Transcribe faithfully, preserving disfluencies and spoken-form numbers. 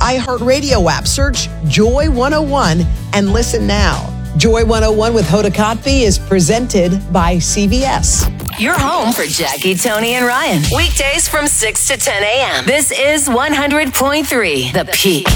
iHeartRadio app. Search Joy one oh one and listen now. Joy one oh one with Hoda Kotb is presented by C V S. You're home for Jackie, Tony, and Ryan. Weekdays from six to ten a.m. This is one hundred point three The Peak.